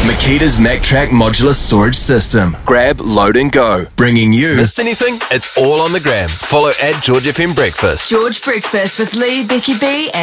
Makita's MacTrack modular storage system. Grab, load and go. Bringing you... Missed anything? It's all on the gram. Follow @George FM Breakfast. George Breakfast with Lee, Becky B